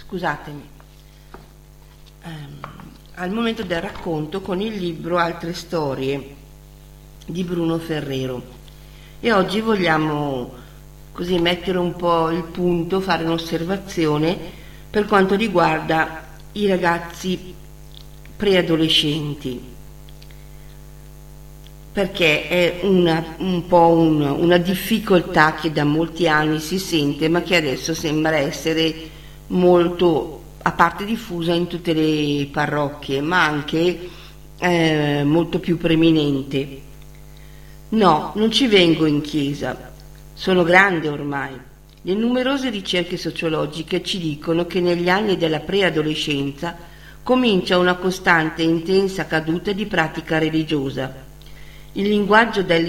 scusatemi, al momento del racconto con il libro Altre storie di Bruno Ferrero, e oggi vogliamo così mettere un po' il punto, fare un'osservazione per quanto riguarda i ragazzi preadolescenti, perché è un po' una difficoltà che da molti anni si sente, ma che adesso sembra essere molto, a parte diffusa in tutte le parrocchie, ma anche molto più preminente. No, non ci vengo in chiesa, sono grande ormai. Le numerose ricerche sociologiche ci dicono che negli anni della preadolescenza comincia una costante e intensa caduta di pratica religiosa. Il linguaggio